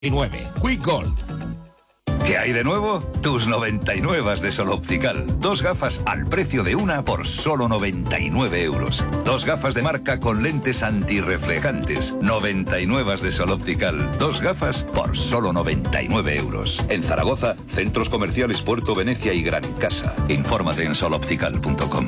Quick Gold. ¿Qué hay de nuevo? Tus 99 de Sol Optical. 2 gafas al precio de una por solo 99 euros. 2 gafas de marca con lentes antirreflejantes. 99 de Sol Optical. 2 gafas por solo 99 euros. En Zaragoza, centros comerciales Puerto Venecia y Gran Casa. Infórmate en soloptical.com.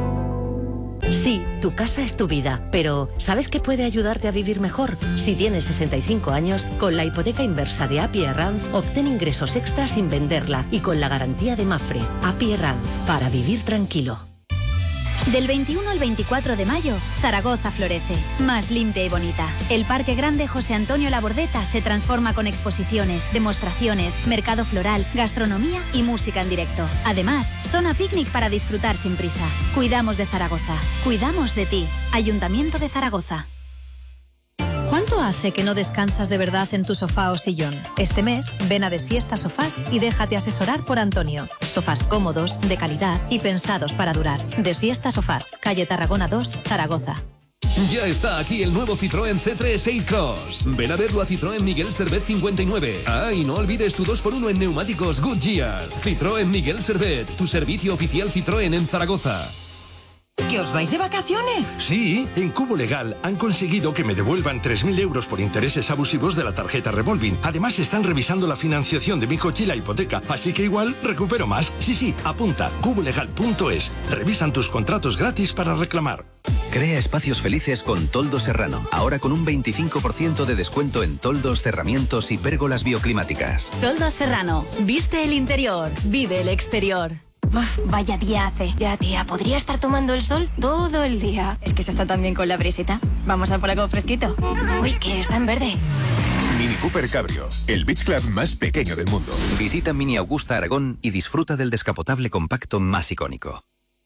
Sí, tu casa es tu vida, pero ¿sabes qué puede ayudarte a vivir mejor? Si tienes 65 años, con la hipoteca inversa de API Arranz, obtén ingresos extras sin venderla y con la garantía de Mafre. API Arranz, para vivir tranquilo. Del 21 al 24 de mayo, Zaragoza florece, más limpia y bonita. El Parque Grande José Antonio Labordeta se transforma con exposiciones, demostraciones, mercado floral, gastronomía y música en directo. Además, zona picnic para disfrutar sin prisa. Cuidamos de Zaragoza, cuidamos de ti. Ayuntamiento de Zaragoza. ¿Cuánto hace que no descansas de verdad en tu sofá o sillón? Este mes, ven a Desiesta Sofás y déjate asesorar por Antonio. Sofás cómodos, de calidad y pensados para durar. Desiesta Sofás, calle Tarragona 2, Zaragoza. Ya está aquí el nuevo Citroën C3 8-Cross. Ven a verlo a Citroën Miguel Servet 59. Ah, y no olvides tu 2x1 en neumáticos Goodyear. Citroën Miguel Servet, tu servicio oficial Citroën en Zaragoza. ¿Que os vais de vacaciones? Sí, en Cubo Legal han conseguido que me devuelvan 3.000 euros por intereses abusivos de la tarjeta Revolving. Además están revisando la financiación de mi coche y la hipoteca, así que igual recupero más. Sí, apunta, cubolegal.es. Revisan tus contratos gratis para reclamar. Crea espacios felices con Toldo Serrano. Ahora con un 25% de descuento en toldos, cerramientos y pérgolas bioclimáticas. Toldo Serrano. Viste el interior, vive el exterior. Uf, vaya día hace. Ya, tía, podría estar tomando el sol todo el día. Es que se está tan bien con la brisita. Vamos a por algo fresquito. Uy, que está en verde. Mini Cooper Cabrio, el beach club más pequeño del mundo. Visita Mini Augusta Aragón y disfruta del descapotable compacto más icónico.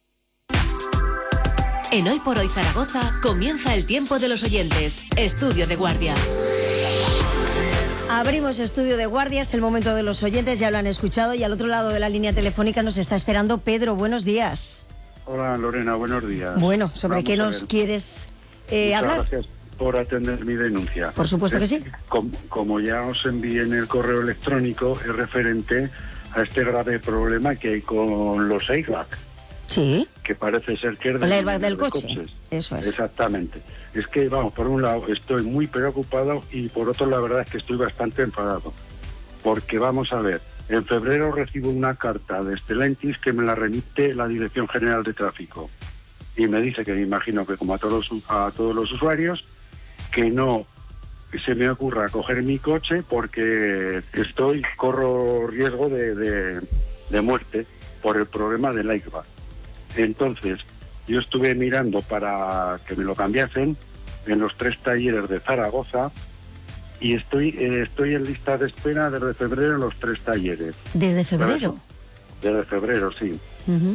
En Hoy por Hoy Zaragoza comienza el tiempo de los oyentes. Estudio de guardia. Abrimos estudio de guardia, es el momento de los oyentes, ya lo han escuchado, y al otro lado de la línea telefónica nos está esperando Pedro. Buenos días. Hola Lorena, buenos días. Bueno, ¿sobre qué nos quieres hablar? Gracias por atender mi denuncia. Por supuesto que sí. Como ya os envié en el correo electrónico, es referente a este grave problema que hay con los airbag. Sí. Que parece ser que es el airbag del coche. Eso es. Exactamente. Es que, vamos, por un lado estoy muy preocupado y por otro la verdad es que estoy bastante enfadado. Porque vamos a ver, en febrero recibo una carta de Stellantis que me la remite la Dirección General de Tráfico. Y me dice que me imagino que como a todos los usuarios, que no se me ocurra coger mi coche porque corro riesgo de muerte por el problema del airbag. Entonces, yo estuve mirando para que me lo cambiasen en los 3 talleres de Zaragoza y estoy en lista de espera desde febrero en los 3 talleres. ¿Desde febrero? Desde febrero, sí. Uh-huh.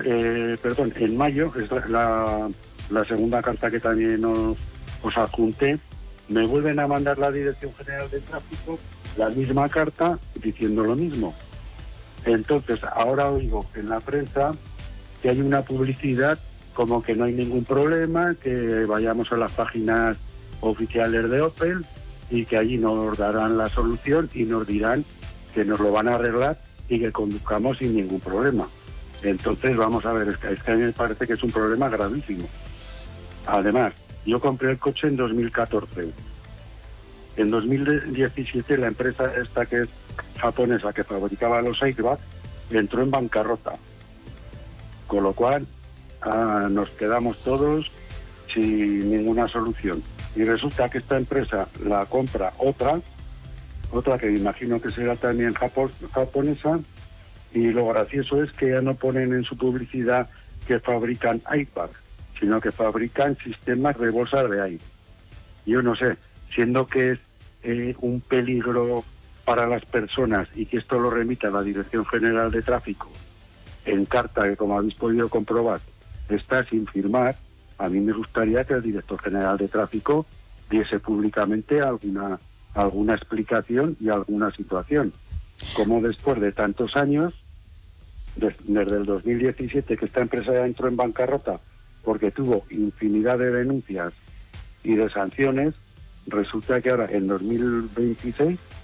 En mayo, es la segunda carta que también os adjunté, me vuelven a mandar la Dirección General de Tráfico la misma carta diciendo lo mismo. Entonces, ahora oigo en la prensa que hay una publicidad como que no hay ningún problema, que vayamos a las páginas oficiales de Opel y que allí nos darán la solución y nos dirán que nos lo van a arreglar y que conduzcamos sin ningún problema. Entonces, vamos a ver, es que a mí me parece que es un problema gravísimo. Además, yo compré el coche en 2014. En 2017 la empresa esta que es japonesa que fabricaba los airbags entró en bancarrota. Con lo cual nos quedamos todos sin ninguna solución. Y resulta que esta empresa la compra otra que me imagino que será también japonesa, y lo gracioso es que ya no ponen en su publicidad que fabrican airbags, sino que fabrican sistemas de bolsas de aire. Yo no sé, siendo que es un peligro para las personas y que esto lo remita a la Dirección General de Tráfico en carta que, como habéis podido comprobar, está sin firmar, a mí me gustaría que el Director General de Tráfico diese públicamente alguna explicación y alguna situación. Como después de tantos años, desde el 2017 que esta empresa ya entró en bancarrota porque tuvo infinidad de denuncias y de sanciones, resulta que ahora en 2026